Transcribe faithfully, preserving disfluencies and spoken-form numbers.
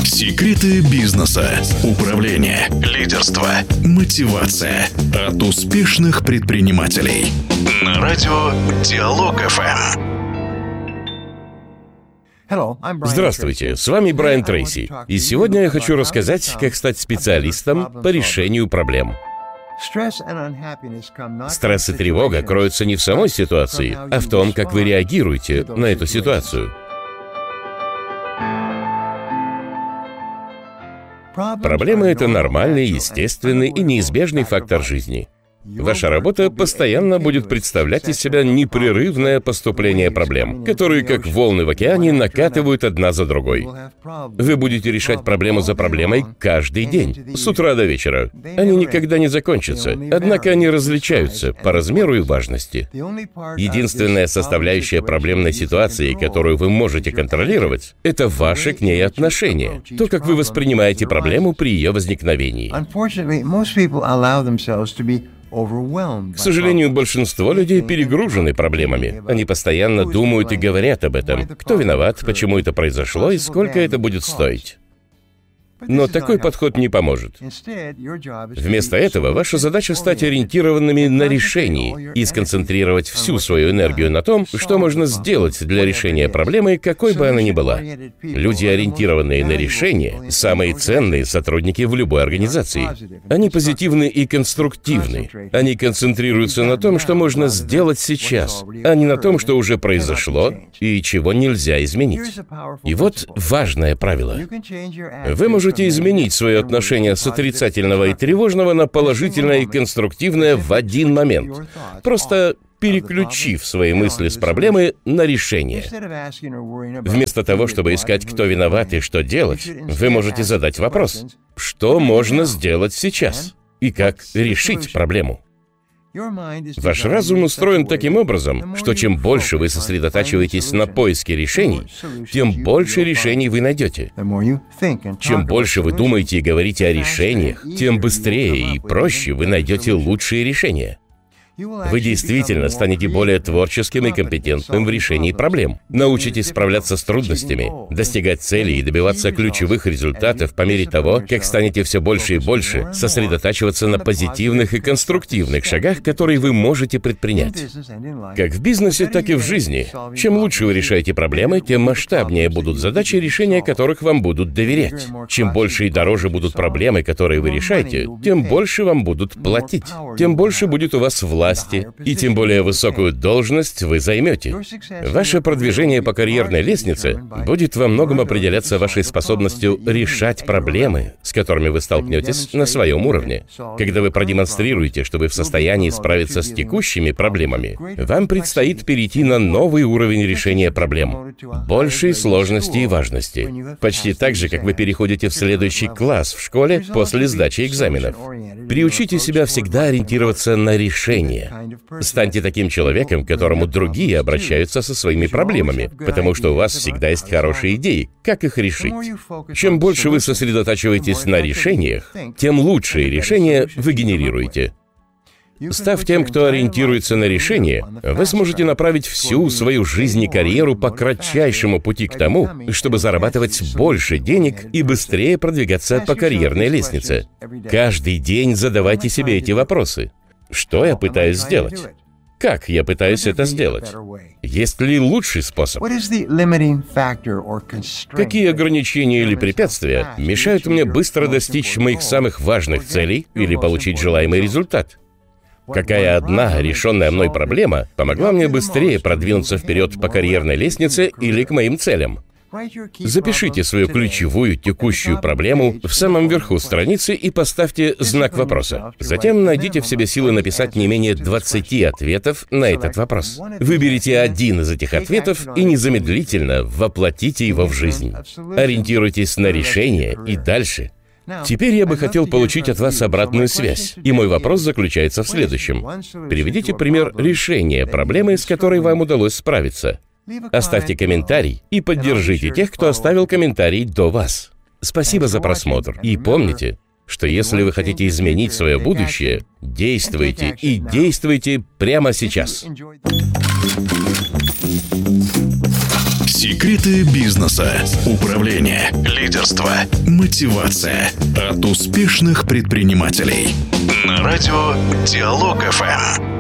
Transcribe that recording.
Секреты бизнеса, управления, лидерства, мотивация от успешных предпринимателей. На радио Диалог эф эм. Здравствуйте, с вами Брайан Трейси, и сегодня я хочу рассказать, как стать специалистом по решению проблем. Стресс и тревога кроются не в самой ситуации, а в том, как вы реагируете на эту ситуацию. Проблемы — это нормальный, естественный и неизбежный фактор жизни. Ваша работа постоянно будет представлять из себя непрерывное поступление проблем, которые, как волны в океане, накатывают одна за другой. Вы будете решать проблему за проблемой каждый день, с утра до вечера. Они никогда не закончатся, однако они различаются по размеру и важности. Единственная составляющая проблемной ситуации, которую вы можете контролировать, это ваше к ней отношение, то, как вы воспринимаете проблему при ее возникновении. К сожалению, большинство людей перегружены проблемами. Они постоянно думают и говорят об этом. Кто виноват, почему это произошло и сколько это будет стоить. Но такой подход не поможет. Вместо этого ваша задача стать ориентированными на решение и сконцентрировать всю свою энергию на том, что можно сделать для решения проблемы, какой бы она ни была. Люди, ориентированные на решение, самые ценные сотрудники в любой организации. Они позитивны и конструктивны. Они концентрируются на том, что можно сделать сейчас, а не на том, что уже произошло и чего нельзя изменить. И вот важное правило. Вы можете Можете изменить свое отношение с отрицательного и тревожного на положительное и конструктивное в один момент, просто переключив свои мысли с проблемы на решение. Вместо того, чтобы искать, кто виноват и что делать, вы можете задать вопрос: что можно сделать сейчас? И как решить проблему? Ваш разум устроен таким образом, что чем больше вы сосредотачиваетесь на поиске решений, тем больше решений вы найдете. Чем больше вы думаете и говорите о решениях, тем быстрее и проще вы найдете лучшие решения. Вы действительно станете более творческим и компетентным в решении проблем. Научитесь справляться с трудностями, достигать целей и добиваться ключевых результатов по мере того, как станете все больше и больше сосредотачиваться на позитивных и конструктивных шагах, которые вы можете предпринять. Как в бизнесе, так и в жизни. Чем лучше вы решаете проблемы, тем масштабнее будут задачи, решения которых вам будут доверять. Чем больше и дороже будут проблемы, которые вы решаете, тем больше вам будут платить. Тем больше будет у вас власти, и тем более высокую должность вы займете. Ваше продвижение по карьерной лестнице будет во многом определяться вашей способностью решать проблемы, с которыми вы столкнетесь на своем уровне. Когда вы продемонстрируете, что вы в состоянии справиться с текущими проблемами, вам предстоит перейти на новый уровень решения проблем, большей сложности и важности. Почти так же, как вы переходите в следующий класс в школе после сдачи экзаменов. Приучите себя всегда ориентироваться на решение. Станьте таким человеком, к которому другие обращаются со своими проблемами, потому что у вас всегда есть хорошие идеи, как их решить. Чем больше вы сосредотачиваетесь на решениях, тем лучшие решения вы генерируете. Став тем, кто ориентируется на решения, вы сможете направить всю свою жизнь и карьеру по кратчайшему пути к тому, чтобы зарабатывать больше денег и быстрее продвигаться по карьерной лестнице. Каждый день задавайте себе эти вопросы. Что я пытаюсь сделать? Как я пытаюсь это сделать? Есть ли лучший способ? Какие ограничения или препятствия мешают мне быстро достичь моих самых важных целей или получить желаемый результат? Какая одна решенная мной проблема помогла мне быстрее продвинуться вперед по карьерной лестнице или к моим целям? Запишите свою ключевую текущую проблему в самом верху страницы и поставьте знак вопроса. Затем найдите в себе силы написать не менее двадцати ответов на этот вопрос. Выберите один из этих ответов и незамедлительно воплотите его в жизнь. Ориентируйтесь на решение и дальше. Теперь я бы хотел получить от вас обратную связь, и мой вопрос заключается в следующем. Приведите пример решения проблемы, с которой вам удалось справиться. Оставьте комментарий и поддержите тех, кто оставил комментарий до вас. Спасибо за просмотр. И помните, что если вы хотите изменить свое будущее, действуйте и действуйте прямо сейчас. Секреты бизнеса, управления, лидерства, мотивация от успешных предпринимателей. На радио Диалог эф эм.